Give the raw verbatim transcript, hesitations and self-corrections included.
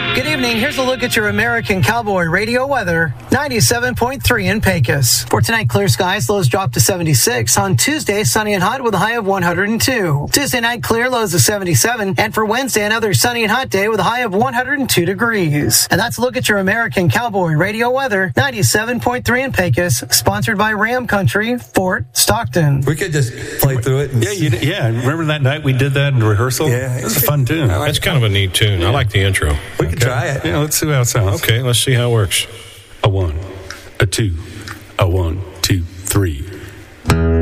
Good evening. Here's a look at your American Cowboy radio weather. ninety-seven point three in Pecos. For tonight, clear skies. Lows drop to seventy-six. On Tuesday, sunny and hot with a high of one hundred two. Tuesday night, clear, lows of seventy-seven. And for Wednesday, another sunny and hot day with a high of one hundred two degrees. And that's a look at your American Cowboy radio weather. ninety-seven point three in Pecos. Sponsored by Ram Country, Fort Stockton. We could just play through it. And yeah, you, yeah. Remember that night we did that in rehearsal? Yeah. It was a fun tune. Like That's kind of a neat tune. I like the intro. We could try it. Yeah, let's see how it sounds. Okay, let's see how it works. A one, a two, a one, two, three.